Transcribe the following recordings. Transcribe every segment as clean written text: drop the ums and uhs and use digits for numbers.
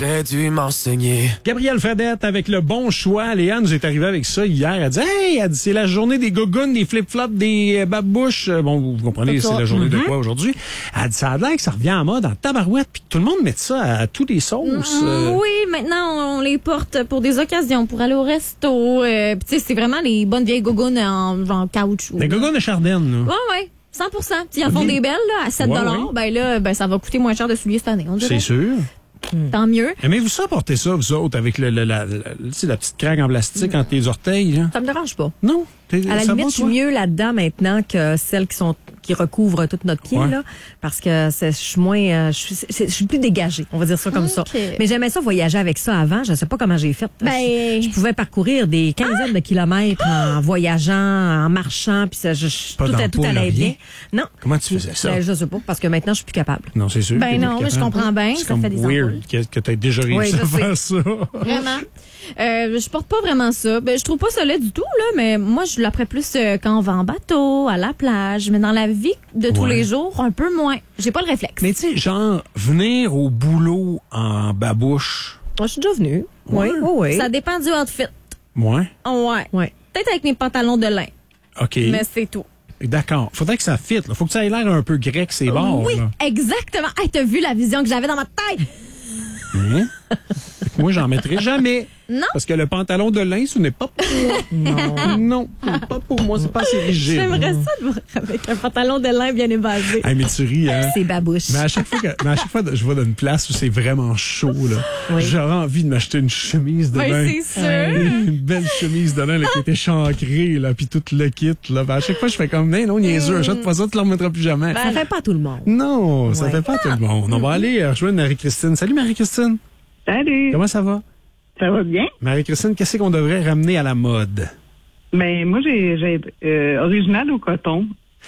J'ai dû m'enseigner. Gabrielle Fredette avec le bon choix. Léa nous est arrivée avec ça hier. Elle dit, c'est la journée des gougounes, des flip-flops, des babouches. Bon, vous comprenez, c'est la journée de quoi aujourd'hui? Elle dit, ça a l'air que ça revient en mode en tabarouette puis que tout le monde met ça à tous les sauces. Oui, maintenant, on les porte pour des occasions, pour aller au resto. Puis tu sais, c'est vraiment les bonnes vieilles gougounes en caoutchouc. Les gougounes de Chardenne, là. Ouais. 100%. Ils en font des belles, là, à 7 $. Ben ça va coûter moins cher de souliers cette année, on dirait. C'est sûr. Tant mieux. Aimez-vous ça, porter ça, vous autres, avec la petite craque en plastique entre les orteils? Là? Ça me dérange pas. Non? À la limite, je suis mieux là-dedans maintenant que celles qui recouvrent tout notre pied, là, parce que je suis moins, je suis plus dégagée, on va dire ça comme ça. Mais j'aimais ça voyager avec ça avant. Je sais pas comment j'ai fait. Je pouvais parcourir des quinzaines de kilomètres en voyageant, en marchant, puis tout allait bien. Non. Comment tu faisais ça? Je sais pas, parce que maintenant, je suis plus capable. Non, c'est sûr. Ben non, mais je comprends bien. Ça fait des weird que tu aies déjà réussi à faire ça. Vraiment. Je porte pas vraiment ça. Je trouve pas ça laid du tout, là, mais moi, je l'apprends plus quand on va en bateau, à la plage, mais dans la vie de tous les jours, un peu moins. J'ai pas le réflexe. Mais tu sais, genre, venir au boulot en babouche. Moi, je suis déjà venue. Oui. Ça dépend du outfit. Ouais. Ouais. Peut-être avec mes pantalons de lin. OK. Mais c'est tout. D'accord. Faudrait que ça fitte, là. Faut que ça ait l'air un peu grec, ces bords. Oui, là. exactement. Hey, t'as vu la vision que j'avais dans ma tête? Hein? Moi, j'en mettrai jamais. Non. Parce que le pantalon de lin, ce n'est pas pour moi. Non, c'est pas pour moi. C'est pas assez rigide. J'aimerais ça de voir avec un pantalon de lin bien évasé. Hey, mais tu ris, hein? C'est babouche. Mais à chaque fois que je vais dans une place où c'est vraiment chaud, là, j'aurais envie de m'acheter une chemise de lin. Oui, c'est sûr. Une belle chemise de lin là, qui était chancrée, là, puis tout le kit. Là. Ben, à chaque fois, je fais comme, non, niaiseux, achète pas ça, tu ne le remettras plus jamais. Ça fait pas tout le monde. Non, ça fait pas tout le monde. On va aller rejoindre Marie-Christine. Salut, Marie-Christine. Salut. Comment ça va? Ça va bien? Marie-Christine, qu'est-ce qu'on devrait ramener à la mode? Ben, moi, j'ai original au coton.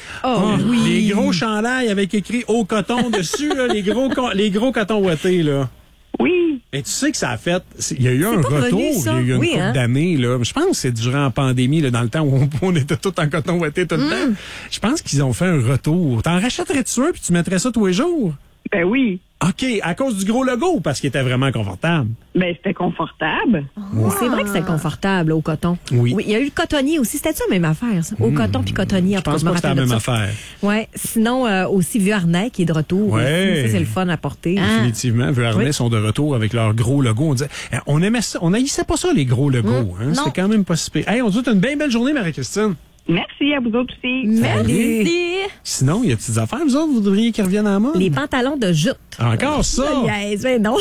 Oui. Les gros chandails avec écrit au coton dessus, là, les gros cotons ouatés, là. Oui. Et tu sais que ça a fait... Il y a eu un retour, revenu, ça. il y a eu une couple d'années, là. Je pense que c'est durant la pandémie, là, dans le temps où on était tous en coton ouaté tout le temps. Je pense qu'ils ont fait un retour. T'en rachèterais-tu un puis tu mettrais ça tous les jours? Ben oui. OK, à cause du gros logo ou parce qu'il était vraiment confortable? Ben, c'était confortable. C'est vrai que c'était confortable au coton. Oui. Il y a eu le cotonnier aussi. C'était ça la même affaire, ça? Au coton puis cotonnier. Je pense pas que c'était la même affaire. Ouais. Sinon, aussi Vieux Harnais qui est de retour. Ouais. Ça, c'est le fun à porter. Définitivement. Vieux Harnais sont de retour avec leur gros logo. On disait, on aimait ça. On haïssait pas ça, les gros logos. Hein? C'était quand même pas si pire. Hey, on te souhaite une bien belle journée, Marie-Christine. Merci à vous autres aussi. Merci. Sinon, il y a des petites affaires, vous autres, vous devriez qu'ils reviennent en mode? Les pantalons de jute. Encore ça? Yes, mais non.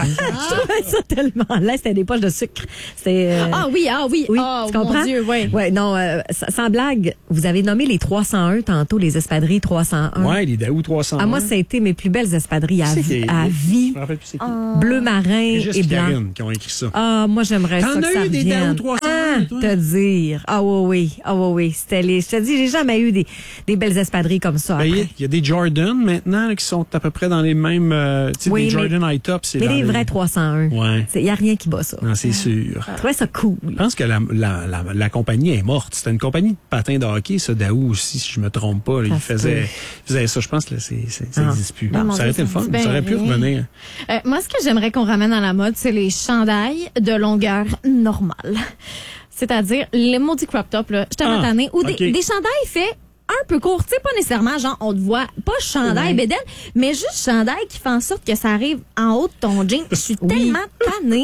Je trouvais ça tellement laid. C'était des poches de sucre. C'était. Oui. Oui, tu comprends? Mon Dieu, oui. Ouais, non, sans blague, vous avez nommé les 301 tantôt, les espadrilles 301. Ouais, les Daou 301. Moi, ça a été mes plus belles espadrilles à vie. Je me rappelle plus c'est qui. Bleu marin et blanc. Karine qui ont écrit ça. Moi, j'aimerais ça que ça T'en as eu des Daou revienne. 301, toi? Te dire. Oui. C'était je te dis, j'ai jamais eu des belles espadrilles comme ça. Il y a des Jordan maintenant là, qui sont à peu près dans les mêmes... des Jordan High Top. Mais les vrais 301. Ouais. Il n'y a rien qui bat ça. Non, c'est sûr. Je trouvais ça cool. Je pense que la compagnie est morte. C'était une compagnie de patins de hockey, ça, Daou aussi, si je me trompe pas. Là, ils faisaient ça. Je pense que là, ça n'existe plus. Ça aurait été le fun. Ça aurait pu revenir. Moi, ce que j'aimerais qu'on ramène à la mode, c'est les chandails de longueur normale. C'est-à-dire les maudits crop top, là. J'étais tannée. Ou des chandails faits un peu courts. Tu sais, pas nécessairement, genre, on te voit, pas chandail bédaine, mais juste chandail qui fait en sorte que ça arrive en haut de ton jean. Je suis tellement tannée.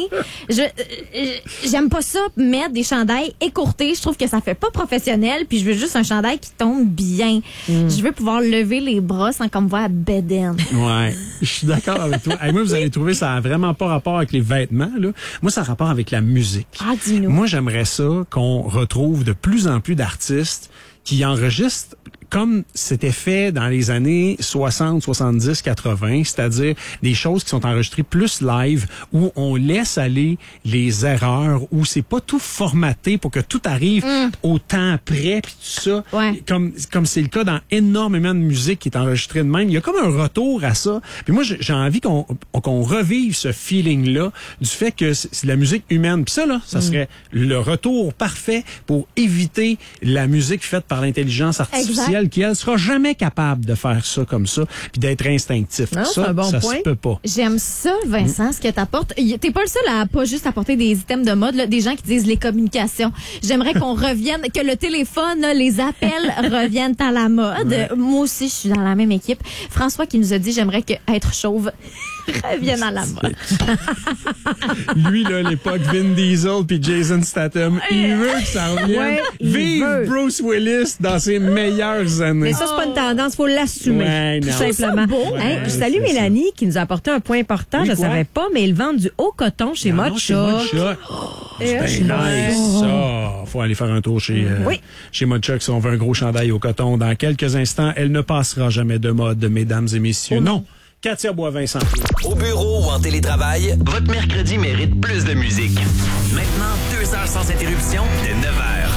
J'aime pas ça, mettre des chandails écourtés. Je trouve que ça fait pas professionnel, puis je veux juste un chandail qui tombe bien. Je veux pouvoir lever les bras sans qu'on me voit à bédaine. Ouais, je suis d'accord avec toi. Moi, vous allez trouver ça a vraiment pas rapport avec les vêtements, là. Moi, ça a rapport avec la musique. Dis-nous. Moi, j'aimerais ça qu'on retrouve de plus en plus d'artistes qui enregistrent comme c'était fait dans les années 60, 70, 80, c'est-à-dire des choses qui sont enregistrées plus live, où on laisse aller les erreurs, où c'est pas tout formaté pour que tout arrive au temps près, puis tout ça. Ouais. Comme c'est le cas dans énormément de musique qui est enregistrée de même. Il y a comme un retour à ça. Puis moi, j'ai envie qu'on revive ce feeling-là du fait que c'est de la musique humaine. Puis ça, là, ça serait le retour parfait pour éviter la musique faite par l'intelligence artificielle. Gabrielle, qui, elle, sera jamais capable de faire ça comme ça, puis d'être instinctif. Non, c'est un bon ça point. se peut pas. J'aime ça, Vincent, ce que t'apportes. T'es pas le seul à pas juste apporter des items de mode, là, des gens qui disent les communications. J'aimerais qu'on revienne, que le téléphone, là, les appels reviennent à la mode. Ouais. Moi aussi, je suis dans la même équipe. François qui nous a dit, j'aimerais que être chauve revienne à la mode. Lui, là, l'époque Vin Diesel puis Jason Statham, il veut que ça revienne. Ouais, Vive Bruce Willis dans ses meilleures années. Mais ça, c'est pas une tendance, faut l'assumer. Ouais, tout non. simplement. Ouais, Hey, je salue Mélanie qui nous a apporté un point important. Oui, je ne quoi? savais pas, mais ils vendent du haut coton chez Modshop. C'est nice, ça. Faut aller faire un tour chez Modshop si on veut un gros chandail au coton. Dans quelques instants, elle ne passera jamais de mode, mesdames et messieurs. Non. Katia Boivin-Sans. Au bureau ou en télétravail, votre mercredi mérite plus de musique. Maintenant, 2 heures sans interruption de 9h.